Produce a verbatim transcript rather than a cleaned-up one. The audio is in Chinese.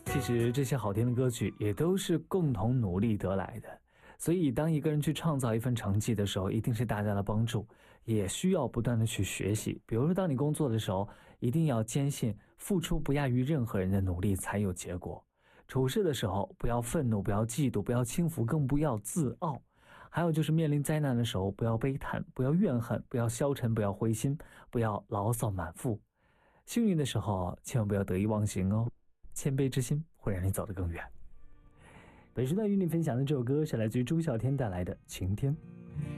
其实这些好听的歌曲也都是共同努力得来的，所以当一个人去创造一份成绩的时候，一定是大家的帮助，也需要不断的去学习。比如说当你工作的时候，一定要坚信付出不亚于任何人的努力才有结果。处事的时候不要愤怒，不要嫉妒，不要轻浮，更不要自傲。还有就是面临灾难的时候，不要悲叹，不要怨恨，不要消沉，不要灰心，不要牢骚满腹。幸运的时候千万不要得意忘形哦，谦卑之心会让你走得更远。本时段与你分享的这首歌是来自于朱孝天带来的《晴天》。